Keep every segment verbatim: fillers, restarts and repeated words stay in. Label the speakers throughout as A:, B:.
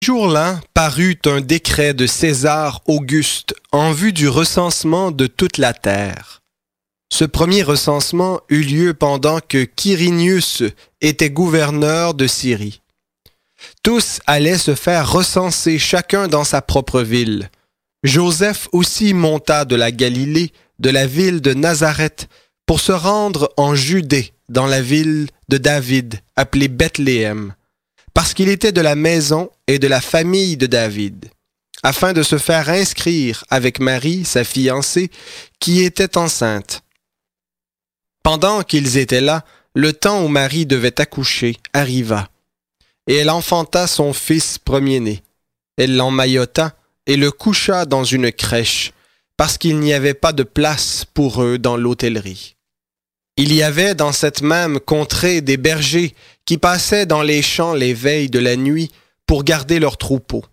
A: Jour-là parut un décret de César Auguste en vue du recensement de toute la terre. Ce premier recensement eut lieu pendant que Quirinius était gouverneur de Syrie. Tous allaient se faire recenser chacun dans sa propre ville. Joseph aussi monta de la Galilée, de la ville de Nazareth, pour se rendre en Judée, dans la ville de David, appelée Bethléem, parce qu'il était de la maison et de la famille de David, afin de se faire inscrire avec Marie, sa fiancée, qui était enceinte. Pendant qu'ils étaient là, le temps où Marie devait accoucher arriva, et elle enfanta son fils premier-né. Elle l'emmaillota et le coucha dans une crèche, parce qu'il n'y avait pas de place pour eux dans l'hôtellerie. Il y avait dans cette même contrée des bergers qui passaient dans les champs les veilles de la nuit pour garder leurs troupeaux.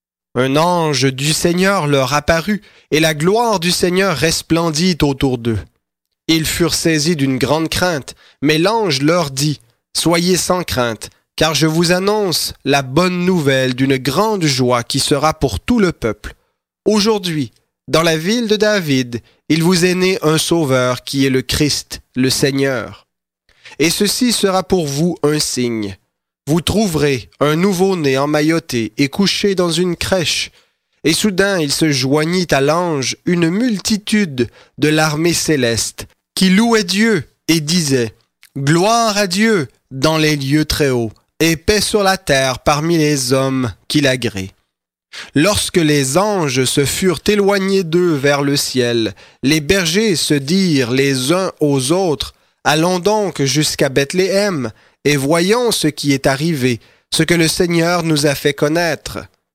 A: Un ange du Seigneur leur apparut, et la gloire du Seigneur resplendit autour d'eux. Ils furent saisis d'une grande crainte, mais l'ange leur dit, « Soyez sans crainte, car je vous annonce la bonne nouvelle d'une grande joie qui sera pour tout le peuple. Aujourd'hui, dans la ville de David, il vous est né un sauveur qui est le Christ, le Seigneur. Et ceci sera pour vous un signe. Vous trouverez un nouveau-né emmailloté et couché dans une crèche. » Et soudain il se joignit à l'ange une multitude de l'armée céleste qui louait Dieu et disait « Gloire à Dieu dans les lieux très hauts, et paix sur la terre parmi les hommes qu'il agrée. » Lorsque les anges se furent éloignés d'eux vers le ciel, les bergers se dirent les uns aux autres, « Allons donc jusqu'à Bethléem, et voyons ce qui est arrivé, ce que le Seigneur nous a fait connaître. »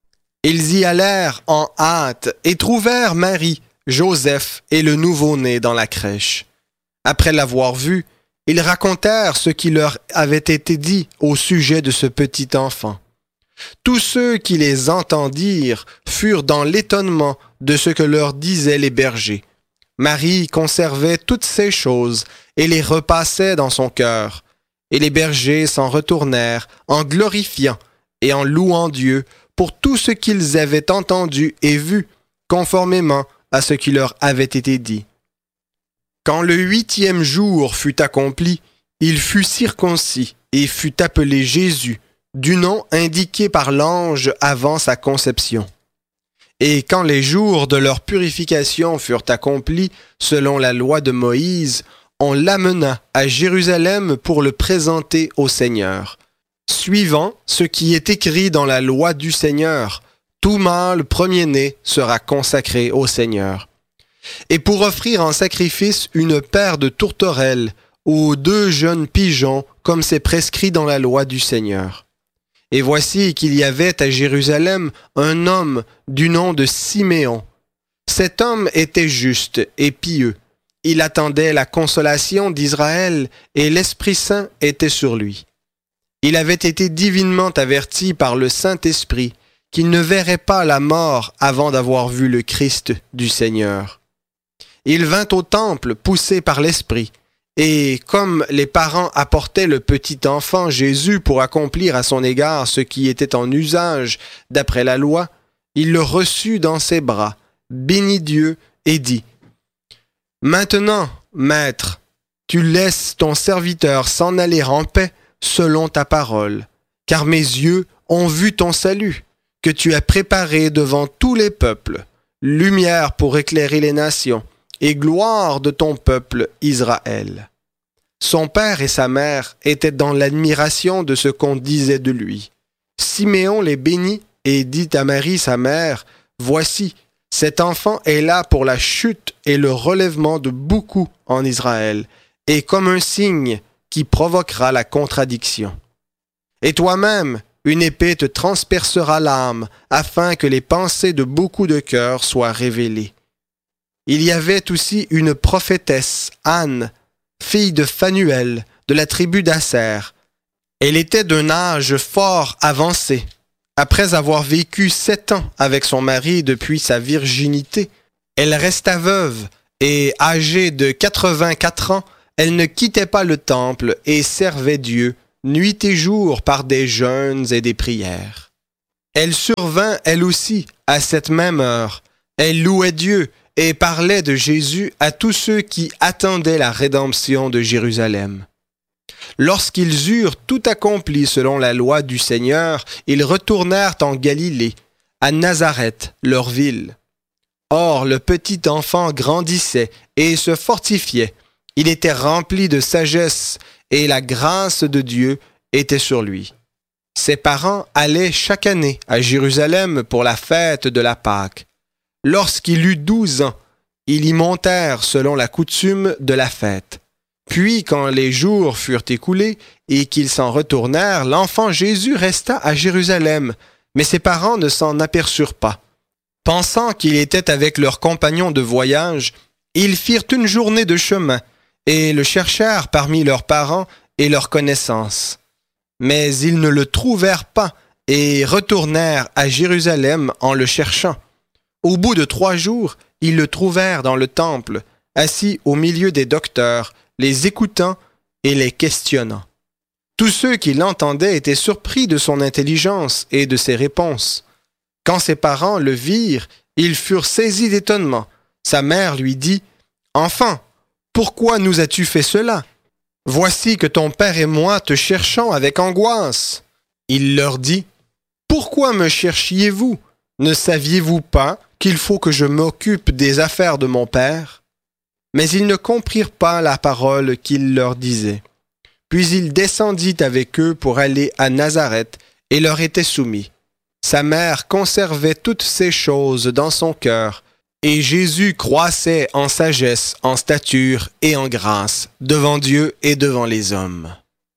A: Ils y allèrent en hâte et trouvèrent Marie, Joseph et le nouveau-né dans la crèche. Après l'avoir vu, ils racontèrent ce qui leur avait été dit au sujet de ce petit enfant. Tous ceux qui les entendirent furent dans l'étonnement de ce que leur disaient les bergers. Marie conservait toutes ces choses et les repassait dans son cœur. Et les bergers s'en retournèrent en glorifiant et en louant Dieu pour tout ce qu'ils avaient entendu et vu, conformément à ce qui leur avait été dit. Quand le huitième jour fut accompli, il fut circoncis et fut appelé Jésus, du nom indiqué par l'ange avant sa conception. Et quand les jours de leur purification furent accomplis, selon la loi de Moïse, on l'amena à Jérusalem pour le présenter au Seigneur. Suivant ce qui est écrit dans la loi du Seigneur, tout mâle premier-né sera consacré au Seigneur. Et pour offrir en sacrifice une paire de tourterelles ou deux jeunes pigeons, comme c'est prescrit dans la loi du Seigneur. Et voici qu'il y avait à Jérusalem un homme du nom de Siméon. Cet homme était juste et pieux. Il attendait la consolation d'Israël et l'Esprit Saint était sur lui. Il avait été divinement averti par le Saint-Esprit qu'il ne verrait pas la mort avant d'avoir vu le Christ du Seigneur. Il vint au temple poussé par l'Esprit, et comme les parents apportaient le petit enfant Jésus pour accomplir à son égard ce qui était en usage d'après la loi, il le reçut dans ses bras, bénit Dieu et dit « Maintenant, Maître, tu laisses ton serviteur s'en aller en paix selon ta parole, car mes yeux ont vu ton salut, que tu as préparé devant tous les peuples, lumière pour éclairer les nations, et gloire de ton peuple Israël. » Son père et sa mère étaient dans l'admiration de ce qu'on disait de lui. Siméon les bénit et dit à Marie sa mère, « Voici, cet enfant est là pour la chute et le relèvement de beaucoup en Israël, et comme un signe qui provoquera la contradiction. Et toi-même, une épée te transpercera l'âme, afin que les pensées de beaucoup de cœurs soient révélées. » Il y avait aussi une prophétesse, Anne, fille de Phanuel, de la tribu d'Aser. Elle était d'un âge fort avancé. Après avoir vécu sept ans avec son mari depuis sa virginité, elle resta veuve et, âgée de quatre-vingt-quatre ans, elle ne quittait pas le temple et servait Dieu nuit et jour par des jeûnes et des prières. Elle survint, elle aussi, à cette même heure. Elle louait Dieu et parlait de Jésus à tous ceux qui attendaient la rédemption de Jérusalem. Lorsqu'ils eurent tout accompli selon la loi du Seigneur, ils retournèrent en Galilée, à Nazareth, leur ville. Or, le petit enfant grandissait et se fortifiait. Il était rempli de sagesse et la grâce de Dieu était sur lui. Ses parents allaient chaque année à Jérusalem pour la fête de la Pâque. Lorsqu'il eut douze ans, ils y montèrent selon la coutume de la fête. Puis, quand les jours furent écoulés et qu'ils s'en retournèrent, l'enfant Jésus resta à Jérusalem, mais ses parents ne s'en aperçurent pas. Pensant qu'il était avec leurs compagnons de voyage, ils firent une journée de chemin et le cherchèrent parmi leurs parents et leurs connaissances. Mais ils ne le trouvèrent pas et retournèrent à Jérusalem en le cherchant. Au bout de trois jours, ils le trouvèrent dans le temple, assis au milieu des docteurs, les écoutant et les questionnant. Tous ceux qui l'entendaient étaient surpris de son intelligence et de ses réponses. Quand ses parents le virent, ils furent saisis d'étonnement. Sa mère lui dit « Enfant, pourquoi nous as-tu fait cela? Voici que ton père et moi te cherchons avec angoisse. » Il leur dit « Pourquoi me cherchiez-vous? Ne saviez-vous pas qu'il faut que je m'occupe des affaires de mon père? » Mais ils ne comprirent pas la parole qu'il leur disait. Puis il descendit avec eux pour aller à Nazareth et leur était soumis. Sa mère conservait toutes ces choses dans son cœur, et Jésus croissait en sagesse, en stature et en grâce, devant Dieu et devant les hommes.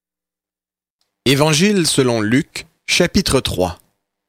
A: Évangile selon Luc, chapitre trois.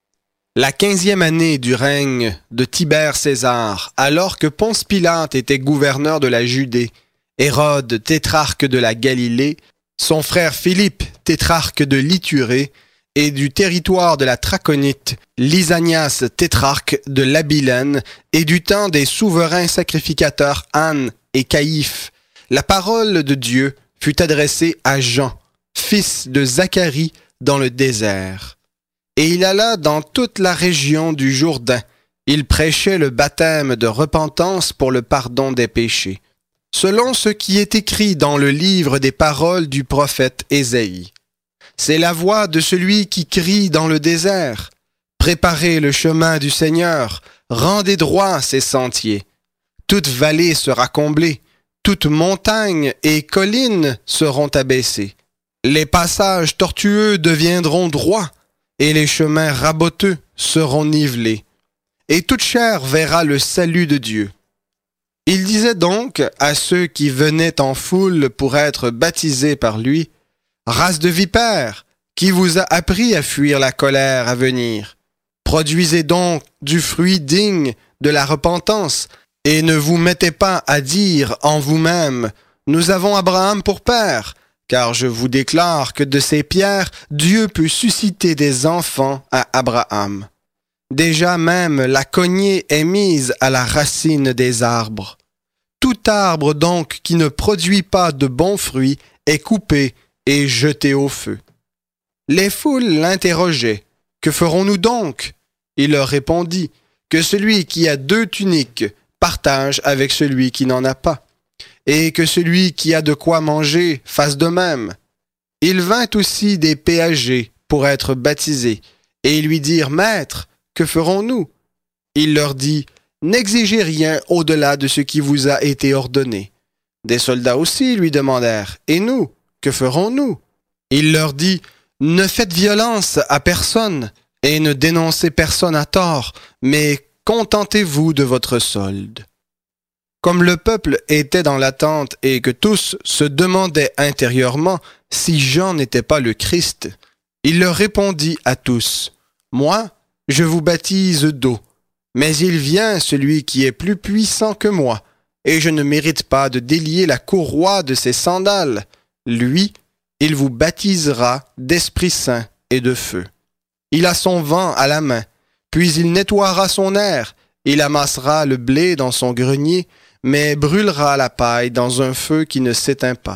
A: La quinzième année du règne de Tibère César, alors que Ponce Pilate était gouverneur de la Judée, Hérode, tétrarque de la Galilée, son frère Philippe, tétrarque de l'Iturée, et du territoire de la Traconite, Lysanias, tétrarque de l'Abilène, et du temps des souverains sacrificateurs Anne et Caïphe, la parole de Dieu fut adressée à Jean, fils de Zacharie, dans le désert. Et il alla dans toute la région du Jourdain. Il prêchait le baptême de repentance pour le pardon des péchés, selon ce qui est écrit dans le livre des paroles du prophète Ésaïe. C'est la voix de celui qui crie dans le désert. Préparez le chemin du Seigneur, rendez droit ses sentiers. Toute vallée sera comblée, toute montagne et colline seront abaissées. Les passages tortueux deviendront droits, et les chemins raboteux seront nivelés. Et toute chair verra le salut de Dieu. Il disait donc à ceux qui venaient en foule pour être baptisés par lui, « Race de vipères, qui vous a appris à fuir la colère à venir? Produisez donc du fruit digne de la repentance, et ne vous mettez pas à dire en vous-même, « Nous avons Abraham pour père », car je vous déclare que de ces pierres, Dieu peut susciter des enfants à Abraham. Déjà même la cognée est mise à la racine des arbres. Tout arbre donc qui ne produit pas de bons fruits est coupé et jeté au feu. Les foules l'interrogeaient. « Que ferons-nous donc ?» Il leur répondit, « Que celui qui a deux tuniques partage avec celui qui n'en a pas, et que celui qui a de quoi manger fasse de même. » Il vint aussi des péagers pour être baptisés, et ils lui dirent, « Maître, que ferons-nous » Il leur dit, « N'exigez rien au-delà de ce qui vous a été ordonné. » Des soldats aussi lui demandèrent, « Et nous, que ferons-nous » Il leur dit, « Ne faites violence à personne, et ne dénoncez personne à tort, mais contentez-vous de votre solde. » Comme le peuple était dans l'attente et que tous se demandaient intérieurement si Jean n'était pas le Christ, il leur répondit à tous, « Moi, je vous baptise d'eau, mais il vient celui qui est plus puissant que moi, et je ne mérite pas de délier la courroie de ses sandales. Lui, il vous baptisera d'Esprit Saint et de feu. Il a son vent à la main, puis il nettoiera son aire, il amassera le blé dans son grenier, mais brûlera la paille dans un feu qui ne s'éteint pas. »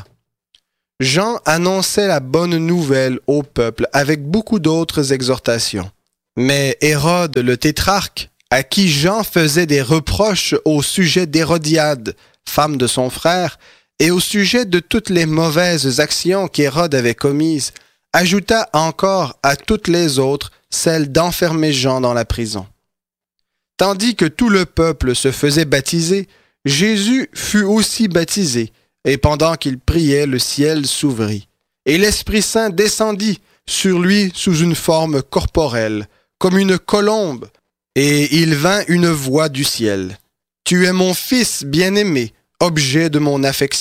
A: Jean annonçait la bonne nouvelle au peuple avec beaucoup d'autres exhortations. Mais Hérode le tétrarque, à qui Jean faisait des reproches au sujet d'Hérodiade, femme de son frère, et au sujet de toutes les mauvaises actions qu'Hérode avait commises, ajouta encore à toutes les autres celle d'enfermer Jean dans la prison. Tandis que tout le peuple se faisait baptiser, Jésus fut aussi baptisé, et pendant qu'il priait, le ciel s'ouvrit, et l'Esprit Saint descendit sur lui sous une forme corporelle, comme une colombe, et il vint une voix du ciel. « Tu es mon Fils bien-aimé, objet de mon affection. »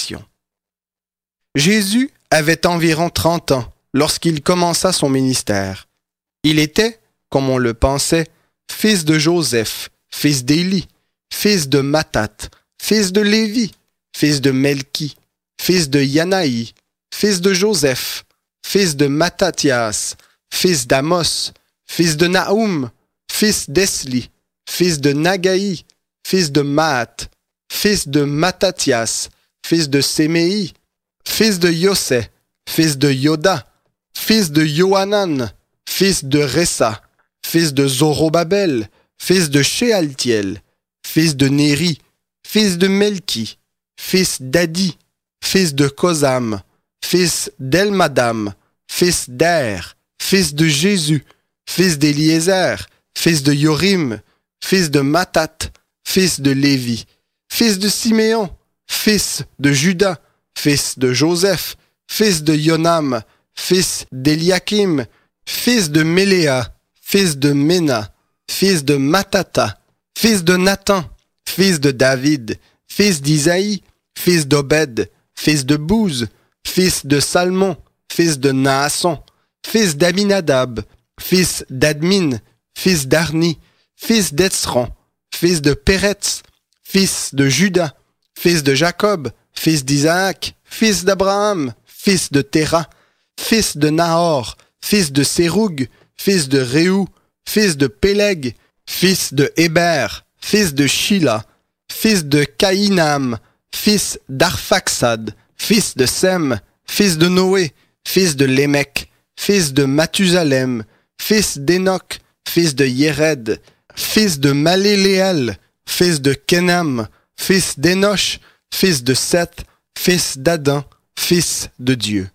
A: Jésus avait environ trente ans lorsqu'il commença son ministère. Il était, comme on le pensait, fils de Joseph, fils d'Élie, fils de Mathat, fils de Lévi, fils de Melchi, fils de Yanaï, fils de Joseph, fils de Mattathias, fils d'Amos, fils de Naoum, fils d'Esli, fils de Nagaï, fils de Maat, fils de Mattathias, fils de Séméi, fils de Yossé, fils de Yoda, fils de Johanan, fils de Ressa, fils de Zorobabel, fils de Shealtiel, fils de Néri, fils de Melchi, fils d'Adi, fils de Kosam, fils d'Elmadam, fils d'Er, fils de Jésus, fils d'Éliézer, fils de Yorim, fils de Mathat, fils de Lévi, fils de Siméon, fils de Juda, fils de Joseph, fils de Yonam, fils d'Eliakim, fils de Méléa, fils de Ména, fils de Matata, fils de Nathan, fils de David, fils d'Isaïe, fils d'Obed, fils de Bouz, fils de Salmon, fils de Naasson, fils d'Aminadab, fils d'Admin, fils d'Arni, fils d'Etzron, fils de Péretz, fils de Juda, fils de Jacob, fils d'Isaac, fils d'Abraham, fils de Téra, fils de Nahor, fils de Séroug, fils de Réou, fils de Péleg, fils de Héber, fils de Shila, fils de Caïnam, fils d'Arphaxad, fils de Sem, fils de Noé, fils de Lémec, fils de Mathusalem, fils d'Énoch, fils de Yéred, fils de Maléléel, fils de Kenam, fils d'Énoch, fils de Seth, fils d'Adam, fils de Dieu.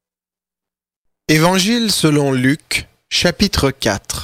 A: Évangile selon Luc, chapitre quatre.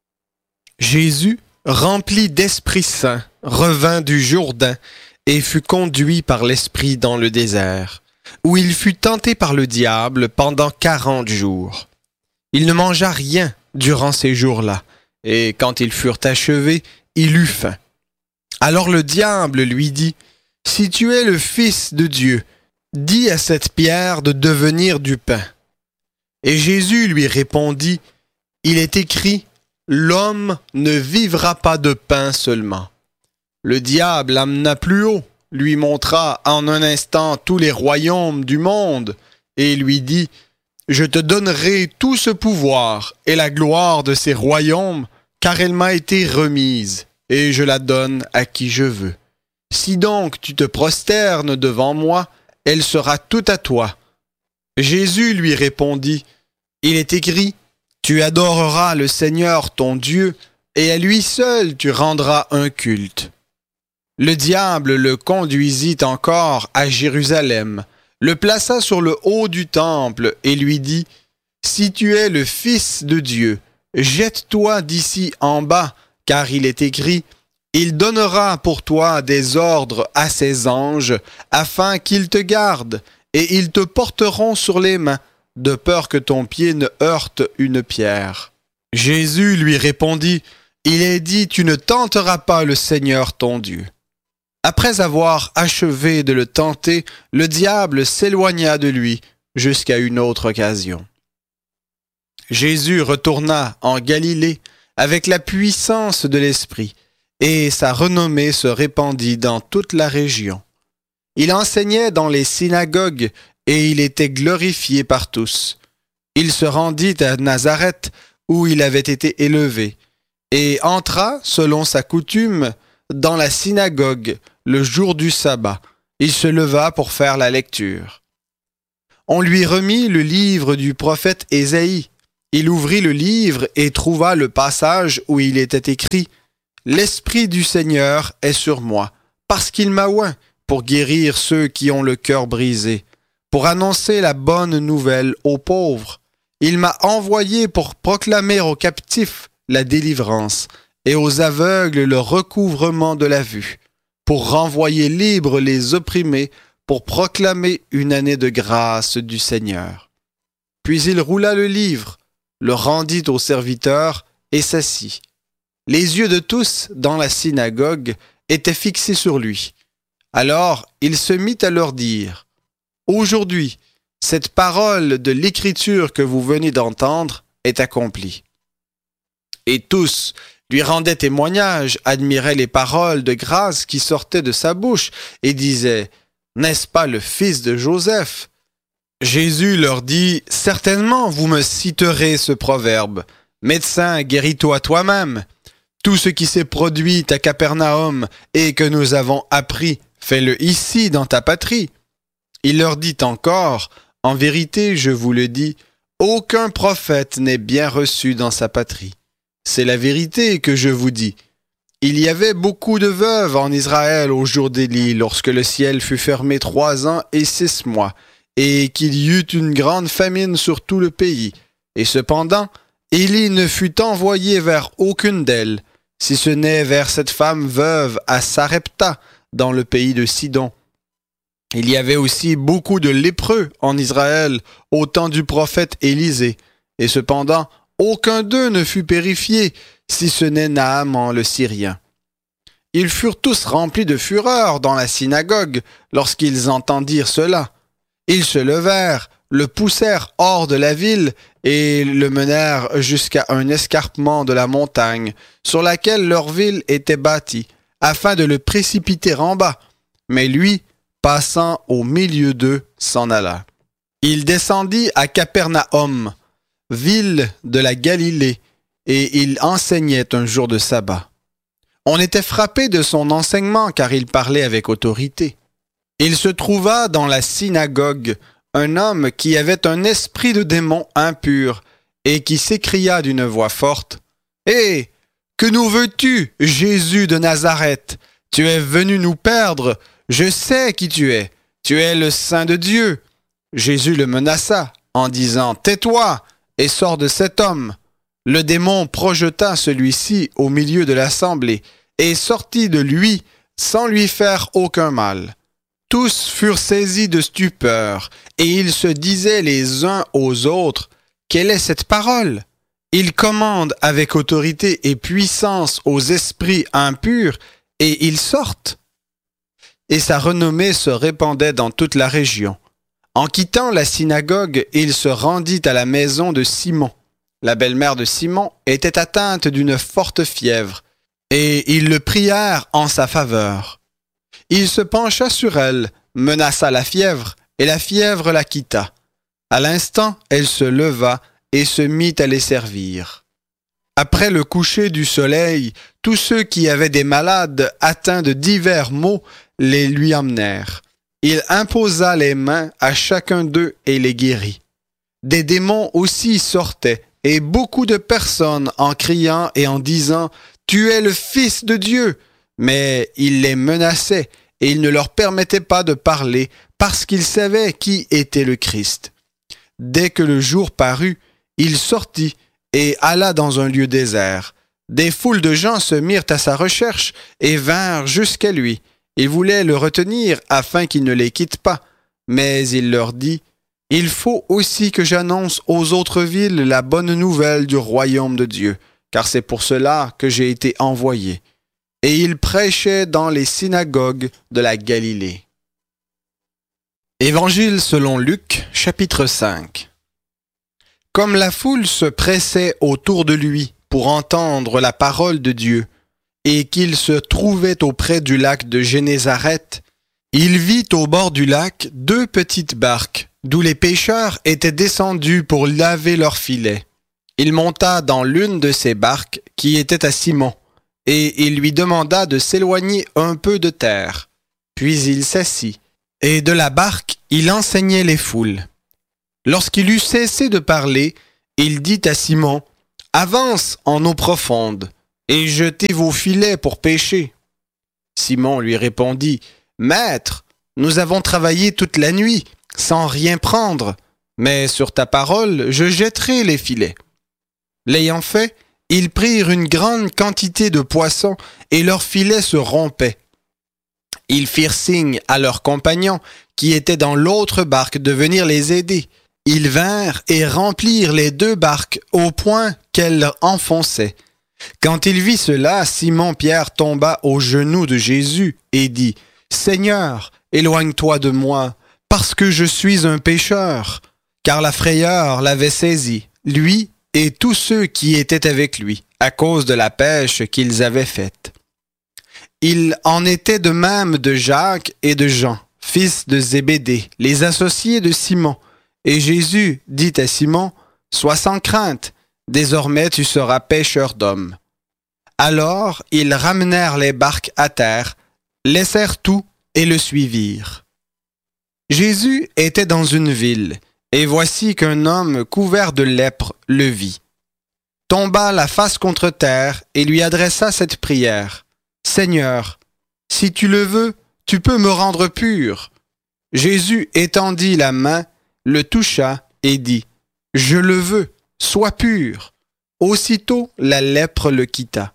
A: Jésus, rempli d'Esprit Saint, revint du Jourdain et fut conduit par l'Esprit dans le désert, où il fut tenté par le diable pendant quarante jours. Il ne mangea rien durant ces jours-là, et quand ils furent achevés, il eut faim. Alors le diable lui dit, « Si tu es le Fils de Dieu, dis à cette pierre de devenir du pain. » Et Jésus lui répondit, « Il est écrit, l'homme ne vivra pas de pain seulement. » Le diable l'amena plus haut, lui montra en un instant tous les royaumes du monde, et lui dit, « Je te donnerai tout ce pouvoir et la gloire de ces royaumes, car elle m'a été remise, et je la donne à qui je veux. Si donc tu te prosternes devant moi, elle sera toute à toi. » Jésus lui répondit, « Il est écrit, tu adoreras le Seigneur ton Dieu, et à lui seul tu rendras un culte. » Le diable le conduisit encore à Jérusalem, le plaça sur le haut du temple et lui dit, « Si tu es le Fils de Dieu, jette-toi d'ici en bas, car il est écrit, « Il donnera pour toi des ordres à ses anges, afin qu'ils te gardent, et ils te porteront sur les mains, de peur que ton pied ne heurte une pierre. » Jésus lui répondit, « Il est dit, tu ne tenteras pas le Seigneur ton Dieu. » Après avoir achevé de le tenter, le diable s'éloigna de lui jusqu'à une autre occasion. Jésus retourna en Galilée avec la puissance de l'Esprit, et sa renommée se répandit dans toute la région. Il enseignait dans les synagogues, et il était glorifié par tous. Il se rendit à Nazareth, où il avait été élevé, et entra, selon sa coutume, dans la synagogue le jour du sabbat. Il se leva pour faire la lecture. On lui remit le livre du prophète Ésaïe. Il ouvrit le livre et trouva le passage où il était écrit « L'Esprit du Seigneur est sur moi, parce qu'il m'a oint pour guérir ceux qui ont le cœur brisé, pour annoncer la bonne nouvelle aux pauvres. Il m'a envoyé pour proclamer aux captifs la délivrance et aux aveugles le recouvrement de la vue, pour renvoyer libres les opprimés, pour proclamer une année de grâce du Seigneur. » Puis il roula le livre, le rendit au serviteur et s'assit. Les yeux de tous dans la synagogue étaient fixés sur lui. Alors il se mit à leur dire « Aujourd'hui, cette parole de l'Écriture que vous venez d'entendre est accomplie. » Et tous lui rendaient témoignage, admiraient les paroles de grâce qui sortaient de sa bouche et disaient « N'est-ce pas le fils de Joseph ?» Jésus leur dit « Certainement vous me citerez ce proverbe. Médecin, guéris-toi toi-même. Tout ce qui s'est produit à Capernaum et que nous avons appris, fais-le ici dans ta patrie. » Il leur dit encore « En vérité, je vous le dis, aucun prophète n'est bien reçu dans sa patrie. C'est la vérité que je vous dis. Il y avait beaucoup de veuves en Israël au jour d'Élie, lorsque le ciel fut fermé trois ans et six mois, et qu'il y eut une grande famine sur tout le pays. Et cependant, Élie ne fut envoyé vers aucune d'elles, si ce n'est vers cette femme veuve à Sarepta, dans le pays de Sidon. Il y avait aussi beaucoup de lépreux en Israël au temps du prophète Élisée, et cependant, aucun d'eux ne fut purifié, si ce n'est Naaman le Syrien. Ils furent tous remplis de fureur dans la synagogue lorsqu'ils entendirent cela. Ils se levèrent, le poussèrent hors de la ville et le menèrent jusqu'à un escarpement de la montagne sur laquelle leur ville était bâtie, afin de le précipiter en bas. Mais lui, passant au milieu d'eux, s'en alla. Il descendit à Capernaum, ville de la Galilée, et il enseignait un jour de sabbat. On était frappé de son enseignement car il parlait avec autorité. Il se trouva dans la synagogue un homme qui avait un esprit de démon impur et qui s'écria d'une voix forte « Hé, que nous veux-tu, Jésus de Nazareth? Tu es venu nous perdre. Je sais qui tu es. Tu es le Saint de Dieu. » Jésus le menaça en disant « Tais-toi et sors de cet homme. » Le démon projeta celui-ci au milieu de l'assemblée et sortit de lui sans lui faire aucun mal. Tous furent saisis de stupeur et ils se disaient les uns aux autres « Quelle est cette parole? Il commande avec autorité et puissance aux esprits impurs et ils sortent. » Et sa renommée se répandait dans toute la région. En quittant la synagogue, il se rendit à la maison de Simon. La belle-mère de Simon était atteinte d'une forte fièvre, et ils le prièrent en sa faveur. Il se pencha sur elle, menaça la fièvre, et la fièvre la quitta. À l'instant, elle se leva et se mit à les servir. Après le coucher du soleil, tous ceux qui avaient des malades atteints de divers maux les lui emmenèrent. Il imposa les mains à chacun d'eux et les guérit. Des démons aussi sortaient, et beaucoup de personnes en criant et en disant « Tu es le Fils de Dieu !» Mais il les menaçait et il ne leur permettait pas de parler parce qu'ils savaient qui était le Christ. Dès que le jour parut, il sortit et alla dans un lieu désert. Des foules de gens se mirent à sa recherche et vinrent jusqu'à lui. Ils voulaient le retenir afin qu'il ne les quitte pas, mais il leur dit « Il faut aussi que j'annonce aux autres villes la bonne nouvelle du royaume de Dieu, car c'est pour cela que j'ai été envoyé. » Et il prêchait dans les synagogues de la Galilée. Évangile selon Luc, chapitre cinq. Comme la foule se pressait autour de lui pour entendre la parole de Dieu, et qu'il se trouvait auprès du lac de Génézareth, il vit au bord du lac deux petites barques, d'où les pêcheurs étaient descendus pour laver leurs filets. Il monta dans l'une de ces barques qui était à Simon, et il lui demanda de s'éloigner un peu de terre. Puis il s'assit, et de la barque il enseignait les foules. Lorsqu'il eut cessé de parler, il dit à Simon, « Avance en eau profonde et jetez vos filets pour pêcher. » Simon lui répondit, « Maître, nous avons travaillé toute la nuit sans rien prendre, mais sur ta parole, je jetterai les filets. » L'ayant fait, ils prirent une grande quantité de poissons et leurs filets se rompaient. Ils firent signe à leurs compagnons qui étaient dans l'autre barque de venir les aider. Ils vinrent et remplirent les deux barques au point qu'elles enfonçaient. Quand il vit cela, Simon-Pierre tomba aux genoux de Jésus et dit, « Seigneur, éloigne-toi de moi, parce que je suis un pécheur. » Car la frayeur l'avait saisi, lui et tous ceux qui étaient avec lui, à cause de la pêche qu'ils avaient faite. Il en était de même de Jacques et de Jean, fils de Zébédée, les associés de Simon. Et Jésus dit à Simon, « Sois sans crainte, désormais tu seras pêcheur d'hommes. » Alors ils ramenèrent les barques à terre, laissèrent tout et le suivirent. Jésus était dans une ville, et voici qu'un homme couvert de lèpre le vit. Tomba la face contre terre et lui adressa cette prière. « Seigneur, si tu le veux, tu peux me rendre pur. » Jésus étendit la main, le toucha et dit, « Je le veux, sois pur. » Aussitôt la lèpre le quitta.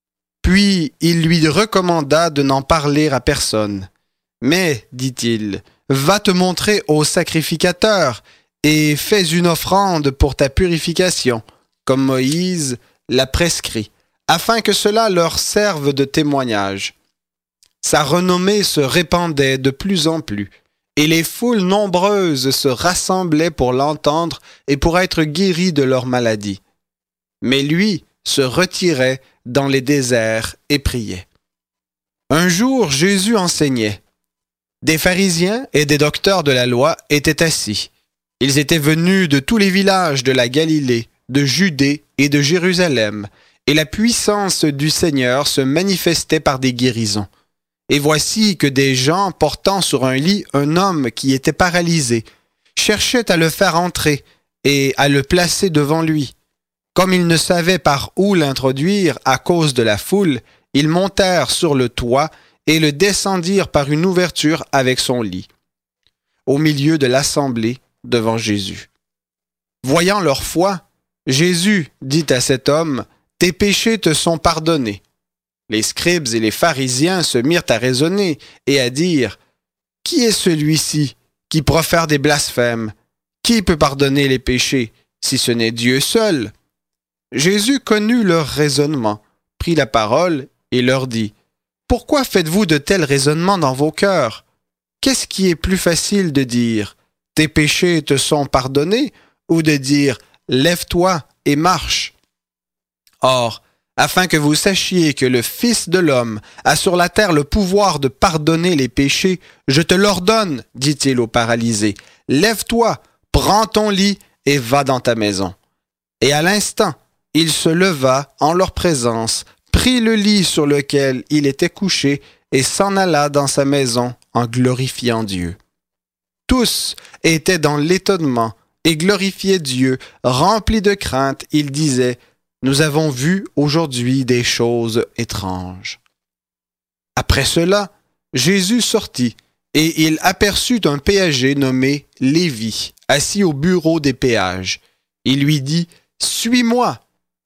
A: Puis il lui recommanda de n'en parler à personne. « Mais, dit-il, va te montrer au sacrificateur et fais une offrande pour ta purification, comme Moïse l'a prescrit, afin que cela leur serve de témoignage. » Sa renommée se répandait de plus en plus, et les foules nombreuses se rassemblaient pour l'entendre et pour être guéris de leur maladie. Mais lui se retirait dans les déserts et priait. Un jour, Jésus enseignait. Des pharisiens et des docteurs de la loi étaient assis. Ils étaient venus de tous les villages de la Galilée, de Judée et de Jérusalem, et la puissance du Seigneur se manifestait par des guérisons. Et voici que des gens portant sur un lit un homme qui était paralysé cherchaient à le faire entrer et à le placer devant lui. Comme ils ne savaient par où l'introduire à cause de la foule, ils montèrent sur le toit et le descendirent par une ouverture avec son lit, au milieu de l'assemblée devant Jésus. Voyant leur foi, Jésus dit à cet homme, « Tes péchés te sont pardonnés. » Les scribes et les pharisiens se mirent à raisonner et à dire, « Qui est celui-ci qui profère des blasphèmes? Qui peut pardonner les péchés, si ce n'est Dieu seul? » Jésus connut leur raisonnement, prit la parole et leur dit, « Pourquoi faites-vous de tels raisonnements dans vos cœurs? Qu'est-ce qui est plus facile de dire, « Tes péchés te sont pardonnés » ou de dire, « Lève-toi et marche » ? Or, afin que vous sachiez que le Fils de l'homme a sur la terre le pouvoir de pardonner les péchés, je te l'ordonne, dit-il au paralysé, « Lève-toi, prends ton lit et va dans ta maison. » Et à l'instant, il se leva en leur présence, prit le lit sur lequel il était couché et s'en alla dans sa maison en glorifiant Dieu. Tous étaient dans l'étonnement et glorifiaient Dieu, remplis de crainte, ils disaient, « Nous avons vu aujourd'hui des choses étranges. » Après cela, Jésus sortit et il aperçut un péager nommé Lévi, assis au bureau des péages. Il lui dit, « Suis-moi »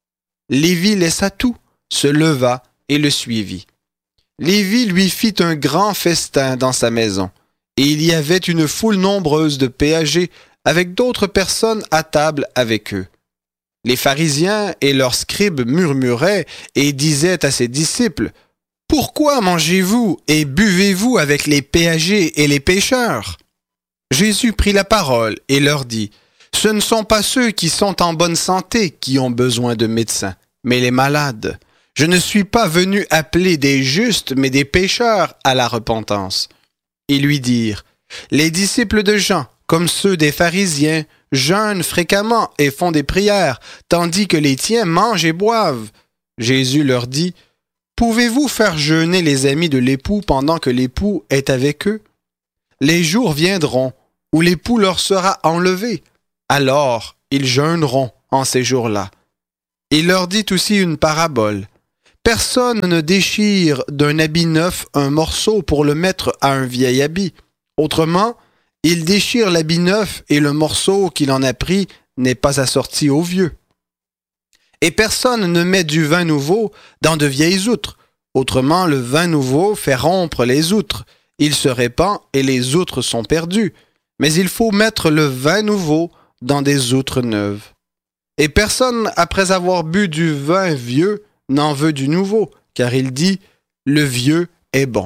A: Lévi laissa tout, se leva et le suivit. Lévi lui fit un grand festin dans sa maison, et il y avait une foule nombreuse de péagers avec d'autres personnes à table avec eux. Les pharisiens et leurs scribes murmuraient et disaient à ses disciples, « Pourquoi mangez-vous et buvez-vous avec les péagers et les pécheurs? » Jésus prit la parole et leur dit, « Ce ne sont pas ceux qui sont en bonne santé qui ont besoin de médecins, mais les malades. Je ne suis pas venu appeler des justes, mais des pécheurs à la repentance. » Ils lui dirent, « Les disciples de Jean, comme ceux des pharisiens, jeûnent fréquemment et font des prières, tandis que les tiens mangent et boivent. » Jésus leur dit, « Pouvez-vous faire jeûner les amis de l'époux pendant que l'époux est avec eux? Les jours viendront où l'époux leur sera enlevé. Alors ils jeûneront en ces jours-là. Il leur dit aussi une parabole. Personne ne déchire d'un habit neuf un morceau pour le mettre à un vieil habit. Autrement, il déchire l'habit neuf et le morceau qu'il en a pris n'est pas assorti au vieux. Et personne ne met du vin nouveau dans de vieilles outres. Autrement, le vin nouveau fait rompre les outres. Il se répand et les outres sont perdues. Mais il faut mettre le vin nouveau dans des outres neuves. Et personne, après avoir bu du vin vieux, n'en veut du nouveau, car il dit « le vieux est bon ».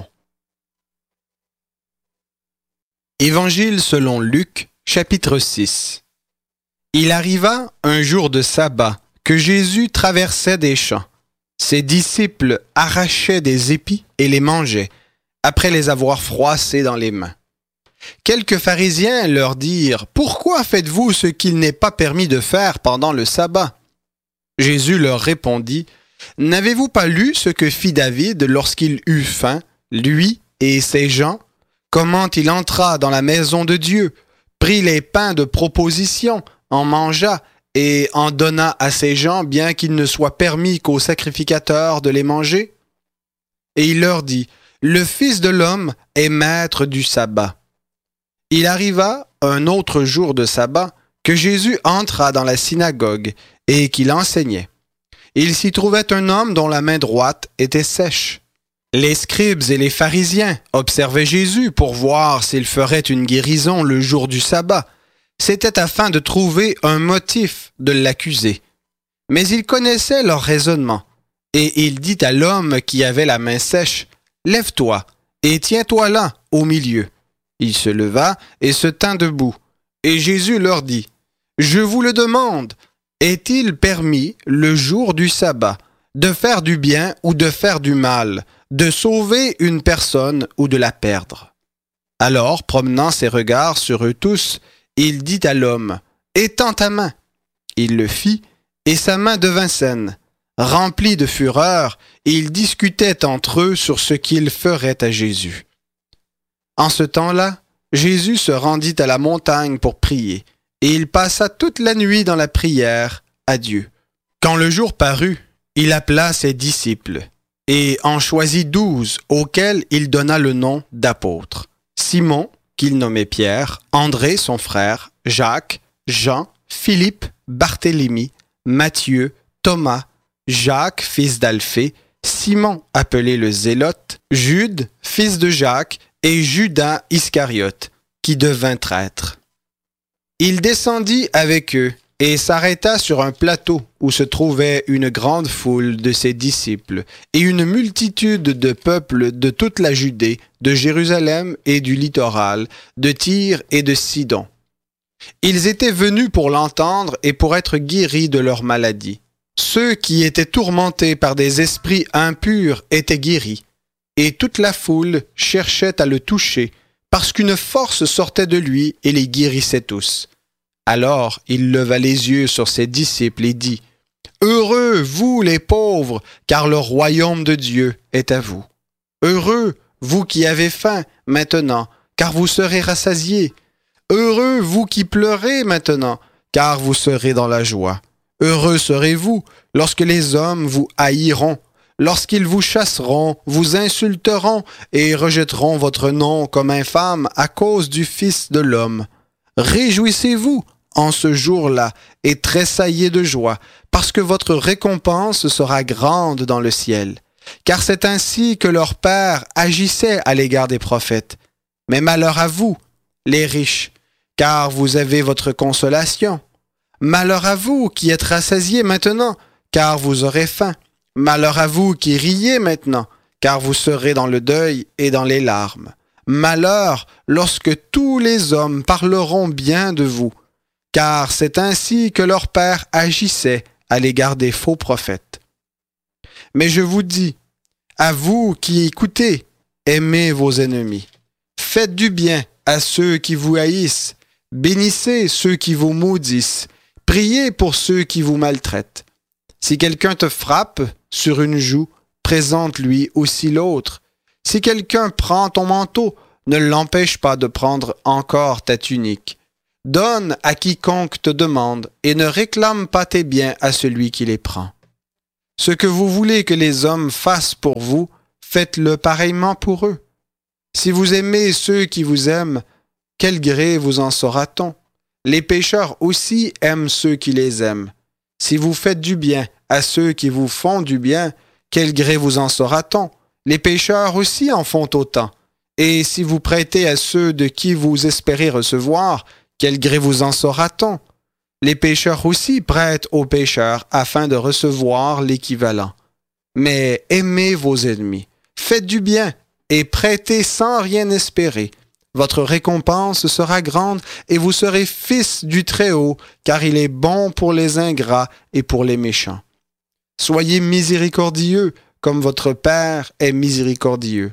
A: Évangile selon Luc, chapitre six. Il arriva un jour de sabbat que Jésus traversait des champs. Ses disciples arrachaient des épis et les mangeaient, après les avoir froissés dans les mains. Quelques pharisiens leur dirent « Pourquoi faites-vous ce qu'il n'est pas permis de faire pendant le sabbat ?» Jésus leur répondit « N'avez-vous pas lu ce que fit David lorsqu'il eut faim, lui et ses gens? Comment il entra dans la maison de Dieu, prit les pains de proposition, en mangea et en donna à ses gens, bien qu'il ne soit permis qu'aux sacrificateurs de les manger? Et il leur dit « Le Fils de l'homme est maître du sabbat. » Il arriva un autre jour de sabbat que Jésus entra dans la synagogue et qu'il enseignait. Il s'y trouvait un homme dont la main droite était sèche. Les scribes et les pharisiens observaient Jésus pour voir s'il ferait une guérison le jour du sabbat. C'était afin de trouver un motif de l'accuser. Mais il connaissait leur raisonnement, et il dit à l'homme qui avait la main sèche, « Lève-toi et tiens-toi là, au milieu. » Il se leva et se tint debout. Et Jésus leur dit, « Je vous le demande, est-il permis, le jour du sabbat, de faire du bien ou de faire du mal, de sauver une personne ou de la perdre? » Alors, promenant ses regards sur eux tous, il dit à l'homme, « Étends ta main. » Il le fit, et sa main devint saine. Remplis de fureur, ils discutaient entre eux sur ce qu'ils feraient à Jésus. En ce temps-là, Jésus se rendit à la montagne pour prier, et il passa toute la nuit dans la prière à Dieu. Quand le jour parut, il appela ses disciples, et en choisit douze, auxquels il donna le nom d'apôtres. Simon, qu'il nommait Pierre, André son frère, Jacques, Jean, Philippe, Barthélemy, Matthieu, Thomas, Jacques, fils d'Alphée, Simon, appelé le Zélote, Jude, fils de Jacques, et Judas Iscariote, qui devint traître. Il descendit avec eux et s'arrêta sur un plateau où se trouvait une grande foule de ses disciples et une multitude de peuples de toute la Judée, de Jérusalem et du littoral, de Tyr et de Sidon. Ils étaient venus pour l'entendre et pour être guéris de leur maladie. Ceux qui étaient tourmentés par des esprits impurs étaient guéris, et toute la foule cherchait à le toucher, parce qu'une force sortait de lui et les guérissait tous. Alors il leva les yeux sur ses disciples et dit, « Heureux, vous les pauvres, car le royaume de Dieu est à vous. Heureux, vous qui avez faim maintenant, car vous serez rassasiés. Heureux, vous qui pleurez maintenant, car vous serez dans la joie. Heureux serez-vous lorsque les hommes vous haïront, lorsqu'ils vous chasseront, vous insulteront et rejetteront votre nom comme infâme à cause du Fils de l'homme. Réjouissez-vous en ce jour-là et tressaillez de joie, parce que votre récompense sera grande dans le ciel. Car c'est ainsi que leur Père agissait à l'égard des prophètes. Mais malheur à vous, les riches, car vous avez votre consolation. Malheur à vous qui êtes rassasiés maintenant, car vous aurez faim. Malheur à vous qui riez maintenant, car vous serez dans le deuil et dans les larmes. Malheur lorsque tous les hommes parleront bien de vous, car c'est ainsi que leur Père agissait à l'égard des faux prophètes. Mais je vous dis, à vous qui écoutez, aimez vos ennemis. Faites du bien à ceux qui vous haïssent, bénissez ceux qui vous maudissent, priez pour ceux qui vous maltraitent. Si quelqu'un te frappe sur une joue, présente-lui aussi l'autre. Si quelqu'un prend ton manteau, ne l'empêche pas de prendre encore ta tunique. Donne à quiconque te demande et ne réclame pas tes biens à celui qui les prend. Ce que vous voulez que les hommes fassent pour vous, faites-le pareillement pour eux. Si vous aimez ceux qui vous aiment, quel gré vous en saura-t-on? Les pécheurs aussi aiment ceux qui les aiment. Si vous faites du bien à ceux qui vous font du bien, quel gré vous en saura-t-on? Les pécheurs aussi en font autant. Et si vous prêtez à ceux de qui vous espérez recevoir, quel gré vous en saura-t-on? Les pécheurs aussi prêtent aux pécheurs afin de recevoir l'équivalent. Mais aimez vos ennemis, faites du bien et prêtez sans rien espérer. Votre récompense sera grande et vous serez fils du Très-Haut, car il est bon pour les ingrats et pour les méchants. Soyez miséricordieux, comme votre Père est miséricordieux.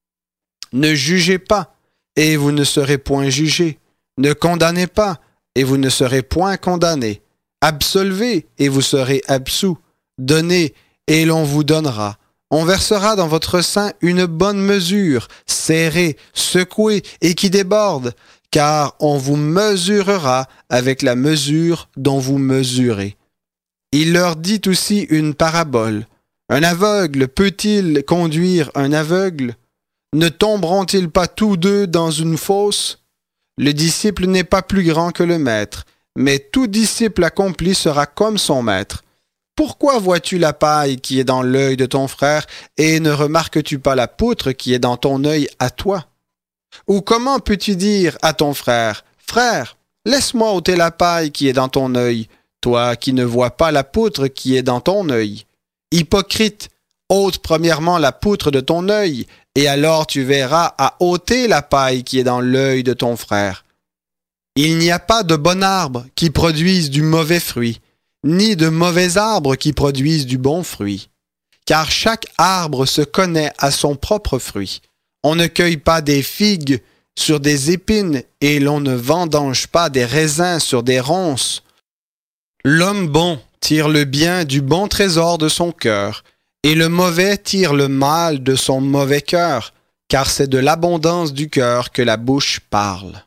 A: Ne jugez pas, et vous ne serez point jugés. Ne condamnez pas, et vous ne serez point condamnés. Absolvez, et vous serez absous. Donnez, et l'on vous donnera. On versera dans votre sein une bonne mesure, serrée, secouée et qui déborde, car on vous mesurera avec la mesure dont vous mesurez. Il leur dit aussi une parabole. Un aveugle peut-il conduire un aveugle? Ne tomberont-ils pas tous deux dans une fosse? Le disciple n'est pas plus grand que le maître, mais tout disciple accompli sera comme son maître. Pourquoi vois-tu la paille qui est dans l'œil de ton frère et ne remarques-tu pas la poutre qui est dans ton œil à toi? Ou comment peux-tu dire à ton frère, « Frère, laisse-moi ôter la paille qui est dans ton œil, toi qui ne vois pas la poutre qui est dans ton œil? Hypocrite, ôte premièrement la poutre de ton œil, et alors tu verras à ôter la paille qui est dans l'œil de ton frère. Il n'y a pas de bon arbre qui produise du mauvais fruit, ni de mauvais arbres qui produisent du bon fruit. Car chaque arbre se connaît à son propre fruit. On ne cueille pas des figues sur des épines et l'on ne vendange pas des raisins sur des ronces. L'homme bon tire le bien du bon trésor de son cœur, et le mauvais tire le mal de son mauvais cœur, car c'est de l'abondance du cœur que la bouche parle.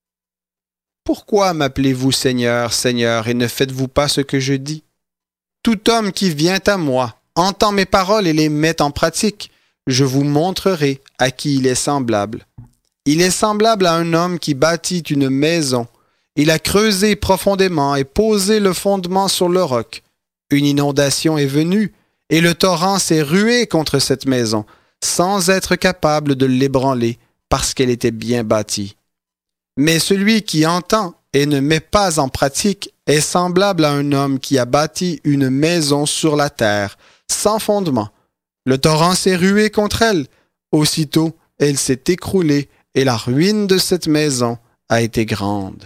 A: Pourquoi m'appelez-vous Seigneur, Seigneur, et ne faites-vous pas ce que je dis? Tout homme qui vient à moi entend mes paroles et les met en pratique. Je vous montrerai à qui il est semblable. Il est semblable à un homme qui bâtit une maison. Il a creusé profondément et posé le fondement sur le roc. Une inondation est venue, et le torrent s'est rué contre cette maison, sans être capable de l'ébranler, parce qu'elle était bien bâtie. Mais celui qui entend et ne met pas en pratique est semblable à un homme qui a bâti une maison sur la terre, sans fondement. Le torrent s'est rué contre elle. Aussitôt, elle s'est écroulée et la ruine de cette maison a été grande.